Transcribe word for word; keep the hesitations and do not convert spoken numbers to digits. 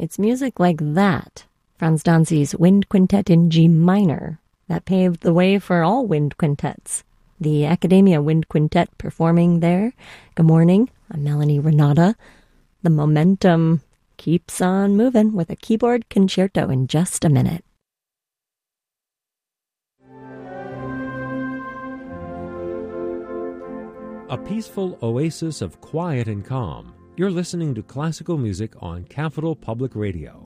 It's music like that, Franz Danzi's Wind Quintet in G minor, that paved the way for all wind quintets. The Academia Wind Quintet performing there. Good morning, I'm Melanie Renata. The momentum keeps on moving with a keyboard concerto in just a minute. A peaceful oasis of quiet and calm. You're listening to classical music on Capital Public Radio.